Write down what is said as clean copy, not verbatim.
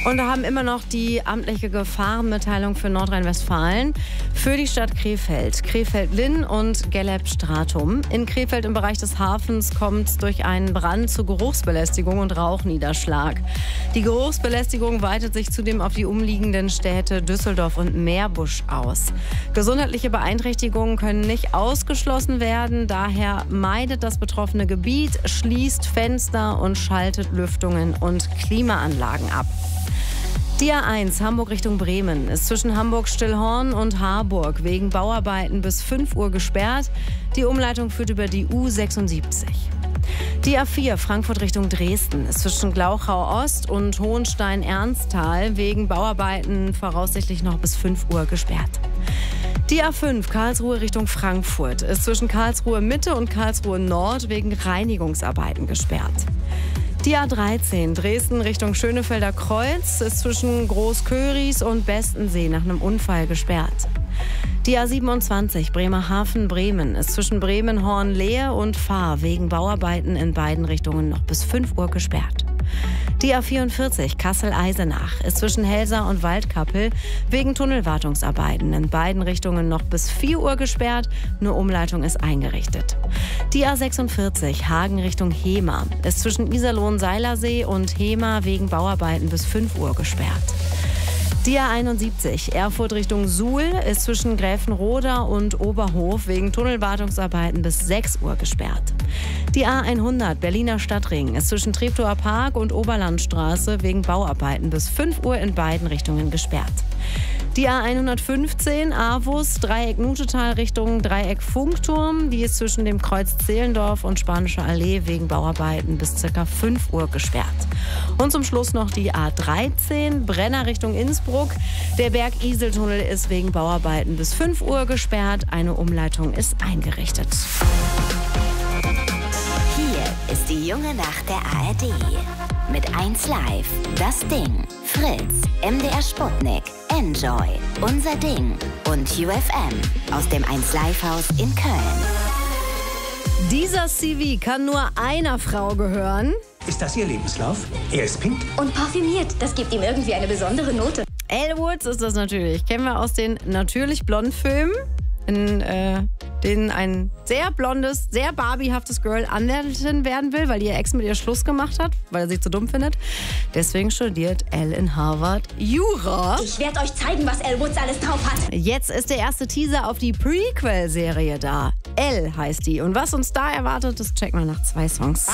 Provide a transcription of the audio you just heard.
Und da haben immer noch die amtliche Gefahrenmitteilung für Nordrhein-Westfalen für die Stadt Krefeld. Krefeld-Linn und Gelleb-Stratum. In Krefeld im Bereich des Hafens kommt es durch einen Brand zu Geruchsbelästigung und Rauchniederschlag. Die Geruchsbelästigung weitet sich zudem auf die umliegenden Städte Düsseldorf und Meerbusch aus. Gesundheitliche Beeinträchtigungen können nicht ausgeschlossen werden. Daher meidet das betroffene Gebiet, schließt Fenster und schaltet Lüftungen und Klimaanlagen ab. Die A1 Hamburg Richtung Bremen ist zwischen Hamburg-Stillhorn und Harburg wegen Bauarbeiten bis 5 Uhr gesperrt. Die Umleitung führt über die U76. Die A4 Frankfurt Richtung Dresden ist zwischen Glauchau-Ost und Hohenstein-Ernsthal wegen Bauarbeiten voraussichtlich noch bis 5 Uhr gesperrt. Die A5 Karlsruhe Richtung Frankfurt ist zwischen Karlsruhe Mitte und Karlsruhe Nord wegen Reinigungsarbeiten gesperrt. Die A13 Dresden Richtung Schönefelder Kreuz ist zwischen Großköris und Bestensee nach einem Unfall gesperrt. Die A27 Bremerhaven-Bremen ist zwischen Bremen-Hornlehe und Fahr wegen Bauarbeiten in beiden Richtungen noch bis 5 Uhr gesperrt. Die A44 Kassel-Eisenach ist zwischen Helsa und Waldkappel wegen Tunnelwartungsarbeiten in beiden Richtungen noch bis 4 Uhr gesperrt. Eine Umleitung ist eingerichtet. Die A46 Hagen Richtung Hemer ist zwischen Iserlohn-Seilersee und Hemer wegen Bauarbeiten bis 5 Uhr gesperrt. Die A71 Erfurt Richtung Suhl ist zwischen Gräfenroda und Oberhof wegen Tunnelwartungsarbeiten bis 6 Uhr gesperrt. Die A100 Berliner Stadtring ist zwischen Treptower Park und Oberlandstraße wegen Bauarbeiten bis 5 Uhr in beiden Richtungen gesperrt. Die A115 Avus Dreieck Nutetal Richtung Dreieck Funkturm, die ist zwischen dem Kreuz Zehlendorf und Spanische Allee wegen Bauarbeiten bis ca. 5 Uhr gesperrt. Und zum Schluss noch die A13 Brenner Richtung Innsbruck. Der Berg-Isel-Tunnel ist wegen Bauarbeiten bis 5 Uhr gesperrt. Eine Umleitung ist eingerichtet. Hier ist die junge Nacht der ARD. Mit 1 Live, Das Ding, Fritz, MDR Sputnik, Enjoy, Unser Ding und UFM aus dem 1 Live Haus in Köln. Dieser CV kann nur einer Frau gehören. Ist das Ihr Lebenslauf? Er ist pink. Und parfümiert. Das gibt ihm irgendwie eine besondere Note. Elle Woods ist das natürlich. Kennen wir aus den Natürlich-Blond-Filmen, in denen ein sehr blondes, sehr barbiehaftes Girl Anwältin werden will, weil ihr Ex mit ihr Schluss gemacht hat, weil er sie zu dumm findet. Deswegen studiert Elle in Harvard Jura. Ich werde euch zeigen, was Elle Woods alles drauf hat. Jetzt ist der erste Teaser auf die Prequel-Serie da. Elle heißt die. Und was uns da erwartet, das checken wir nach 2 Songs.